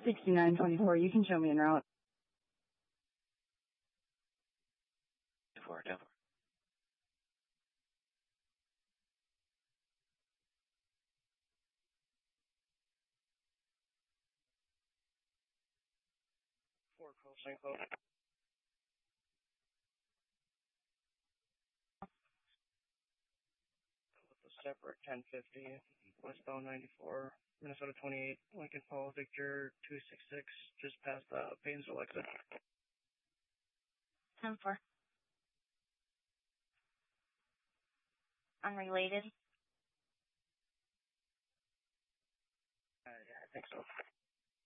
6924. You can show me en route. 4, 10 4. Coasting close. With the separate 1050, westbound 94, Minnesota 28, Lincoln Falls, Victor 266, just past Paynesville exit. 10-4. Unrelated. Yeah, I think so.